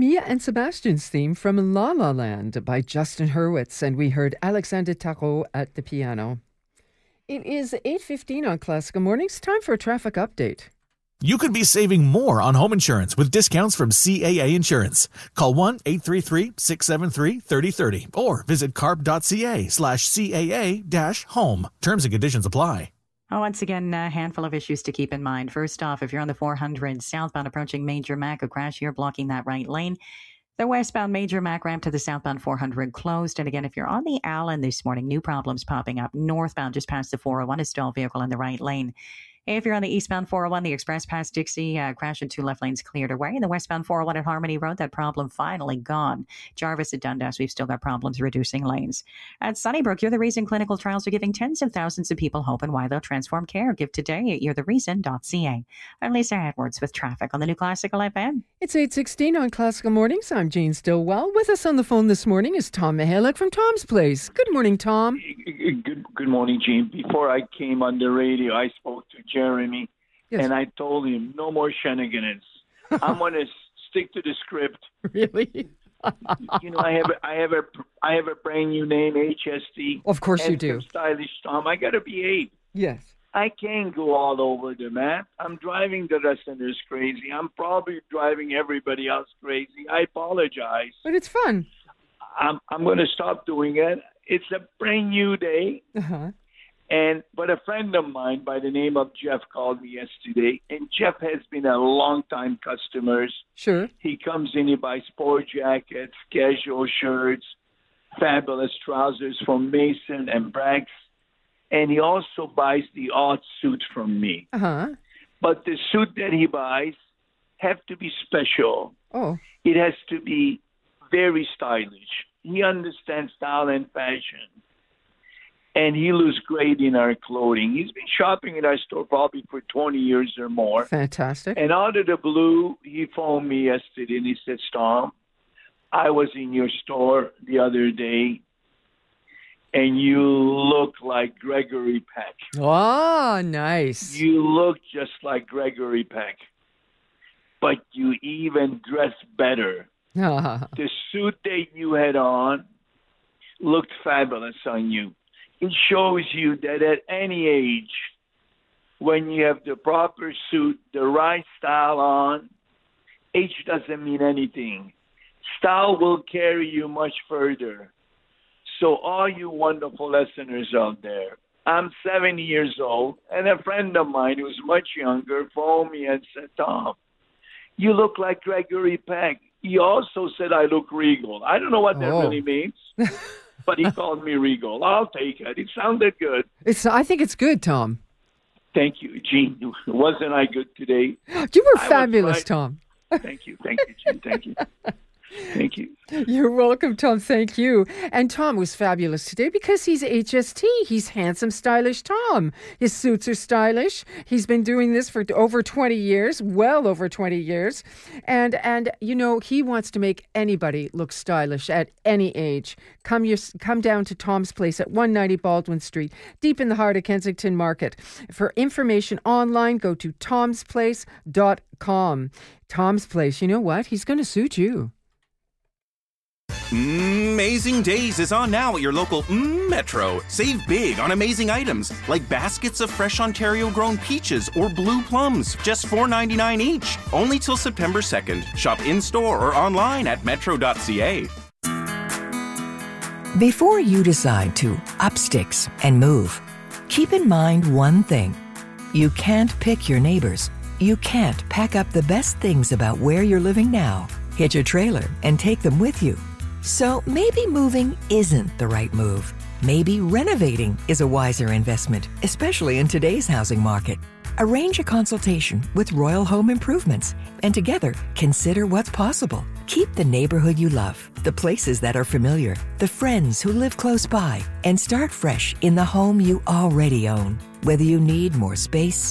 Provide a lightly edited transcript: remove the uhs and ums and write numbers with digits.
Mia and Sebastian's theme from La La Land by Justin Hurwitz, and we heard Alexandre Tarot at the piano. It is 8:15 on Classical Mornings. Time for a traffic update. You could be saving more on home insurance with discounts from CAA Insurance. Call 1-833-673-3030 or visit carp.ca/CAA-home. Terms and conditions apply. Once again, a handful of issues to keep in mind. First off, if you're on the 400 southbound approaching Major Mac, a crash here blocking that right lane. The westbound Major Mac ramp to the southbound 400 closed. And again, if you're on the Allen this morning, new problems popping up. Northbound just past the 401, a stalled vehicle in the right lane. If you're on the eastbound 401, the express past Dixie, crash in 2 left lanes cleared away. And the westbound 401 at Harmony Road, that problem finally gone. Jarvis at Dundas, we've still got problems reducing lanes. At Sunnybrook, You're the Reason clinical trials are giving tens of thousands of people hope and why they'll transform care. Give today at you'rethereason.ca. I'm Lisa Edwards with traffic on the New Classical FM. It's 8:16 on Classical Mornings. I'm Jean Stillwell. With us on the phone this morning is Tom Mihalik from Tom's Place. Good morning, Tom. Good morning, Jean. Before I came on the radio, I spoke to Jeremy, and I told him no more shenanigans. I'm going to stick to the script. Really? I have a brand new name, HST. Of course you do. Stylish Tom. I got to behave. Yes. I can't go all over the map. I'm driving the listeners crazy. I'm probably driving everybody else crazy. I apologize. But it's fun. I'm going to stop doing it. It's a brand new day. Uh-huh. But a friend of mine by the name of Jeff called me yesterday, and Jeff has been a long-time customer. Sure. He comes in, he buys sport jackets, casual shirts, fabulous trousers from Mason and Braggs, and he also buys the odd suit from me. Uh-huh. But the suit that he buys have to be special. Oh. It has to be very stylish. He understands style and fashion. And he looks great in our clothing. He's been shopping in our store probably for 20 years or more. Fantastic. And out of the blue, he phoned me yesterday and he said, Tom, I was in your store the other day, and you look like Gregory Peck. Oh, nice. You look just like Gregory Peck, but you even dress better. The suit that you had on looked fabulous on you. It shows you that at any age, when you have the proper suit, the right style on, age doesn't mean anything. Style will carry you much further. So all you wonderful listeners out there, I'm 70 years old, and a friend of mine who's much younger phoned me and said, Tom, you look like Gregory Peck. He also said I look regal. I don't know what that really means. But he called me regal. I'll take it. It sounded good. I think it's good, Tom. Thank you, Gene. Wasn't I good today? You were fabulous, Tom. Thank you, Gene. Thank you. Thank you. You're welcome, Tom. Thank you. And Tom was fabulous today because he's HST. He's handsome, stylish Tom. His suits are stylish. He's been doing this for over 20 years, well over 20 years. And he wants to make anybody look stylish at any age. Come down to Tom's Place at 190 Baldwin Street, deep in the heart of Kensington Market. For information online, go to tomsplace.com. Tom's Place, you know what? He's going to suit you. Amazing Days is on now at your local Metro. Save big on amazing items like baskets of fresh Ontario-grown peaches or blue plums, just $4.99 each. Only till September 2nd. Shop in-store or online at metro.ca. Before you decide to up sticks and move, keep in mind one thing. You can't pick your neighbors. You can't pack up the best things about where you're living now, hitch a trailer, and take them with you. So maybe moving isn't the right move. Maybe renovating is a wiser investment, especially in today's housing market. Arrange a consultation with Royal Home Improvements and together consider what's possible. Keep the neighborhood you love, the places that are familiar, the friends who live close by, and start fresh in the home you already own. Whether you need more space,